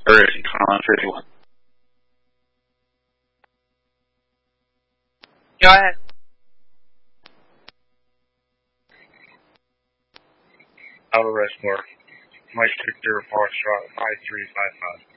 Or is he on 51? Go ahead. Alva Rushmore, Mike Victor, Foxtrot, 5355.